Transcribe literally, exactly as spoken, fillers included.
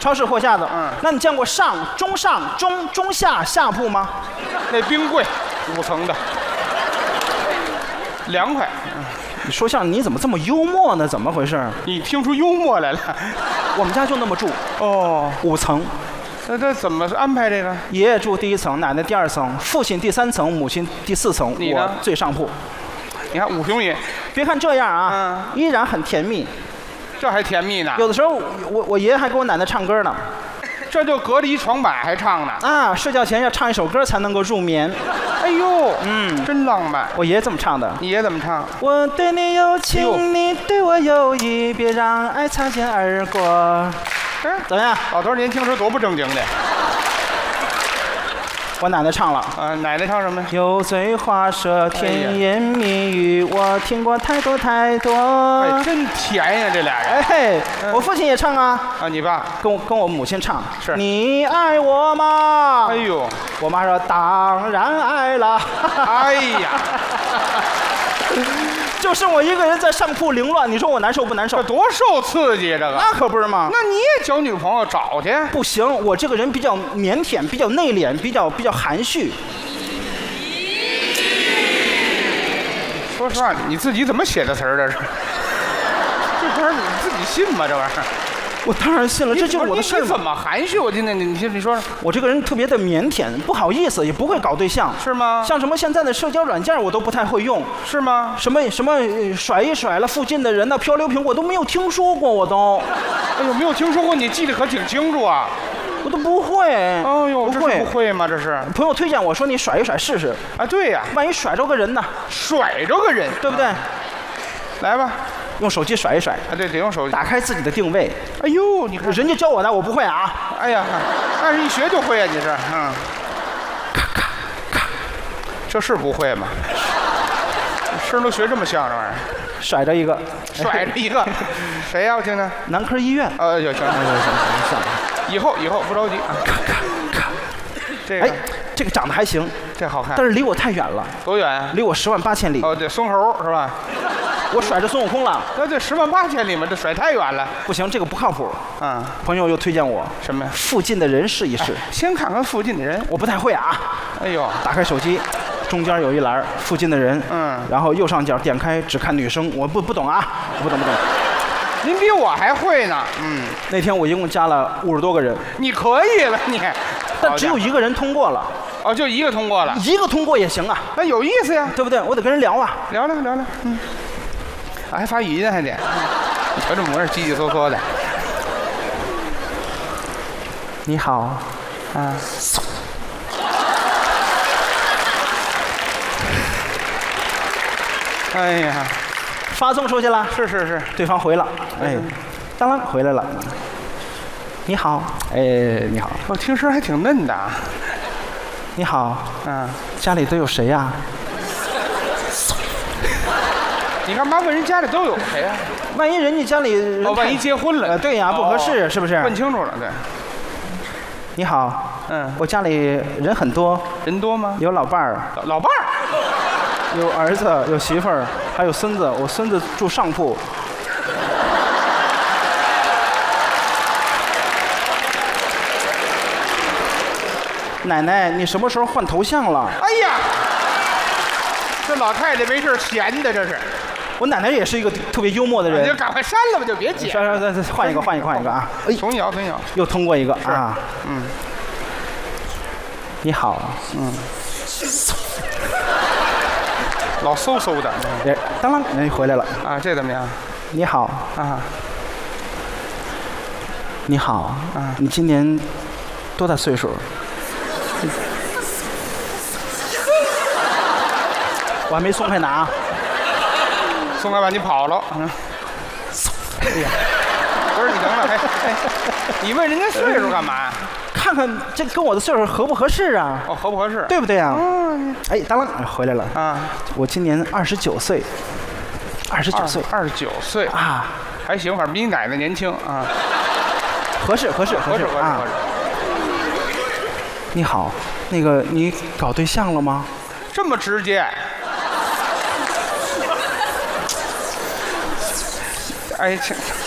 超市货架子。 嗯， 那你见过上、中上、中、中下、下铺吗？ 那冰柜，五层的，凉快。嗯， 你说相声你怎么这么幽默呢？怎么回事？ 你听出幽默来了？ 我们家就那么住。 哦， 五层。 那这怎么安排这个？ 爷爷住第一层，奶奶第二层，父亲第三层，母亲第四层， 你呢？ 我最上铺。 你看五兄爷， 别看这样啊， 嗯， 依然很甜蜜。 这还甜蜜呢。 有的时候我我爷爷还给我奶奶唱歌呢。 这就隔着一床板还唱呢。 啊，睡觉前要唱一首歌才能够入眠。 哎呦， 嗯， 真浪漫。 我爷爷这么唱的。 你爷怎么唱？ 我对你有情，你对我有意，别让爱擦肩而过。 哎， 怎么样？ 老头年轻时多不正经的。 我奶奶唱了。 啊，奶奶唱什么？ 油嘴滑舌，甜言蜜语，我听过太多太多。 哎，真甜呀，这俩人。 哎，我父亲也唱啊。 啊，你爸跟我跟我母亲唱。 是。 你爱我吗？ 哎呦， 我妈说当然爱了。 哎呀。 就剩我一个人在上铺凌乱，你说我难受不难受？ 这多受刺激，这个。 那可不是吗？ 那你也交女朋友找去？ 不行，我这个人比较腼腆，比较内敛，比较比较含蓄。 说实话，你自己怎么写的词儿？这是？这玩意儿你自己信吗？这玩意儿？ 我当然信了，这就是我的事儿。 你怎么含蓄？我今天你你你说说。 我这个人特别的腼腆，不好意思，也不会搞对象。 是吗？ 像什么现在的社交软件我都不太会用。 是吗？ 什么什么甩一甩了附近的人呢，漂流瓶我都没有听说过，我都。 哎呦，没有听说过，你记得可挺清楚啊。 我都不会。 哎呦， 不会不会吗？这是朋友推荐我说你甩一甩试试。 啊，对呀。 万一甩着个人呢？ 甩着个人， 对不对？ 来吧。 用手机甩一甩啊，对，得用手机打开自己的定位。 哎呦，你看人家教我的，我不会啊。 哎呀，但是一学就会啊，你是，嗯，咔咔咔，这是不会吗？声都学这么像，这玩意儿， 甩着一个， 甩着一个，谁呀？我听听。 男科医院。 呃，行行行行行行， 以后以后不着急啊。咔咔咔，这个， 哎，这个长得还行， 这好看， 但是离我太远了。 多远啊？ 离我十万八千里。 哦，对，孙猴是吧？ 我甩着孙悟空了。 那这十万八千里嘛，这甩太远了。 不行，这个不靠谱。 嗯， 朋友又推荐我什么？ 附近的人试一试。 先看看附近的人。 我不太会啊。 哎呦， 打开手机，中间有一栏附近的人。 嗯。 然后右上角点开只看女生，我不不懂啊，不懂不懂。 您比我还会呢。嗯。 那天我一共加了五十多个人。 你可以了，你。 但只有一个人通过了。 哦，就一个通过了。 一个通过也行啊。 那有意思呀， 对不对？我得跟人聊啊。 聊聊聊聊。嗯。还发语音还得，你瞧这模样，叽叽嗦嗦的。 你好，啊， 哎呀， 发送出去了， 是是是， 对方回了，哎，当啷回来了。你好，哎，你好， 我听声还挺嫩的。 你好， 嗯， 家里都有谁呀？ 你干嘛问人家里都有谁呀？ 万一人家家里人哦，万一结婚了， 呃，对呀，不合适，是不是？ 问清楚了，对。 你好， 嗯， 我家里人很多。 人多吗？ 有老伴儿， 老伴儿， 有儿子，有媳妇儿，还有孙子。我孙子住上铺。奶奶，你什么时候换头像了？ 哎呀，这老太太没事闲的，这是。 我奶奶也是一个特别幽默的人。 你就赶快删了吧，就别解。 删删删，换一个，换一个，换一个啊！ 哎，重摇，重摇， 又通过一个啊。 嗯。 你好，嗯。 老嗖嗖的。 哎，当啷，人回来了。 啊，这怎么样？ 你好啊。 你好啊， 你今年多大岁数？我还没松开拿。 松开吧，你跑了。嗯。哎呀，不是你等等，哎哎，你问人家岁数干嘛？ 看看这跟我的岁数合不合适啊？ 哦，合不合适？ 对不对啊？ 嗯。 哎，当啷回来了啊！ 我今年二十九岁。二十九岁。 二十九岁啊， 还行，反正比你奶奶年轻啊。 合适合适合适合适啊！你好，那个你搞对象了吗？ 这么直接。哎，请